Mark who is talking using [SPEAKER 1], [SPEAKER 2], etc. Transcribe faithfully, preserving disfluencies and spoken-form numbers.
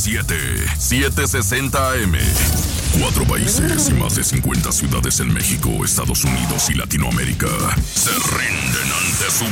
[SPEAKER 1] siete, setecientos sesenta A M. Cuatro países y más de cincuenta ciudades en México, Estados Unidos y Latinoamérica se rinden ante su